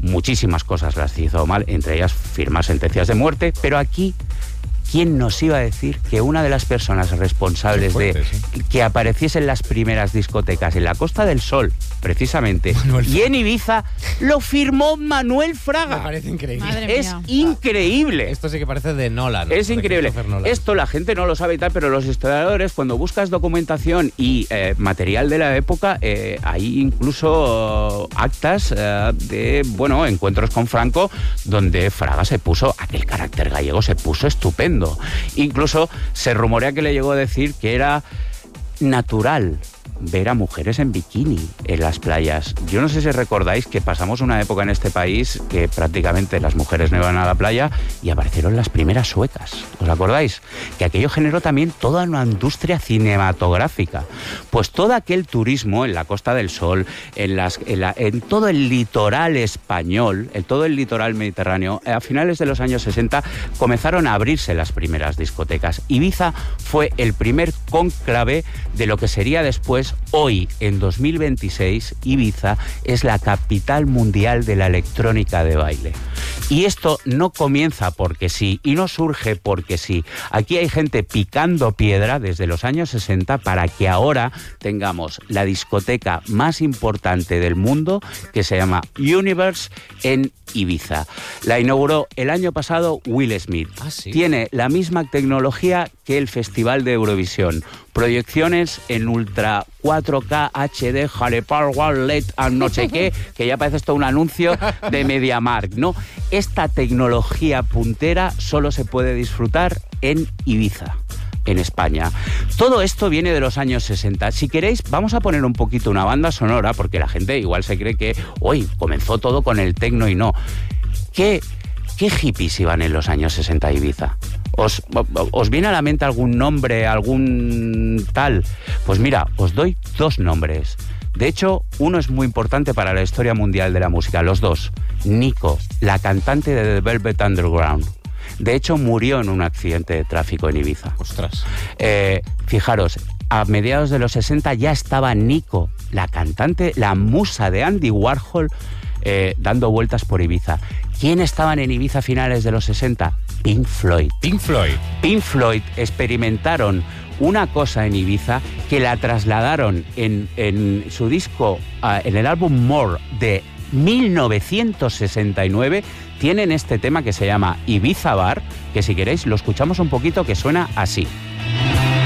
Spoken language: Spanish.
muchísimas cosas las hizo mal, entre ellas firmar sentencias de muerte, pero aquí, ¿quién nos iba a decir que una de las personas responsables de que apareciesen las primeras discotecas en la Costa del Sol, precisamente, y en Ibiza, lo firmó Manuel Fraga? Me parece increíble. Es increíble. Esto sí que parece de Nolan. Es increíble. Esto la gente no lo sabe y tal, pero los historiadores, cuando buscas documentación y material de la época, hay incluso actas de, encuentros con Franco, donde Fraga se puso, aquel carácter gallego se puso estupendo. Incluso se rumorea que le llegó a decir que era natural ver a mujeres en bikini en las playas. Yo no sé si recordáis que pasamos una época en este país que prácticamente las mujeres no iban a la playa y aparecieron las primeras suecas. ¿Os acordáis? Que aquello generó también toda una industria cinematográfica. Pues todo aquel turismo en la Costa del Sol, en todo el litoral español, en todo el litoral mediterráneo, a finales de los años 60 comenzaron a abrirse las primeras discotecas. Ibiza fue el primer cónclave de lo que sería después. Hoy, en 2026, Ibiza es la capital mundial de la electrónica de baile. Y esto no comienza porque sí, y no surge porque sí. Aquí hay gente picando piedra desde los años 60 para que ahora tengamos la discoteca más importante del mundo, que se llama Universe, en Ibiza. La inauguró el año pasado Will Smith. ¿Sí? Tiene la misma tecnología que el Festival de Eurovisión. Proyecciones en Ultra 4K HD, Power LED, no sé qué, que ya parece esto un anuncio de MediaMarkt, ¿no? Esta tecnología puntera solo se puede disfrutar en Ibiza, en España. Todo esto viene de los años 60. Si queréis, vamos a poner un poquito una banda sonora, porque la gente igual se cree que hoy comenzó todo con el tecno y no. ¿Qué hippies iban en los años 60 a Ibiza? ¿Os viene a la mente algún nombre, algún tal? Pues mira, os doy dos nombres. De hecho, uno es muy importante para la historia mundial de la música, los dos. Nico, la cantante de The Velvet Underground. De hecho, murió en un accidente de tráfico en Ibiza. Ostras. Fijaros, a mediados de los 60 ya estaba Nico, la cantante, la musa de Andy Warhol, dando vueltas por Ibiza. ¿Quién estaban en Ibiza a finales de los 60? Pink Floyd. Pink Floyd. Pink Floyd experimentaron una cosa en Ibiza que la trasladaron en su disco, en el álbum More de 1969. Tienen este tema que se llama Ibiza Bar, que si queréis lo escuchamos un poquito, que suena así.